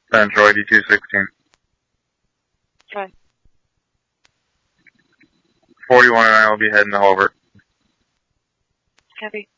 Central 8216. Okay. 41 and I will be heading to Hobart. Copy.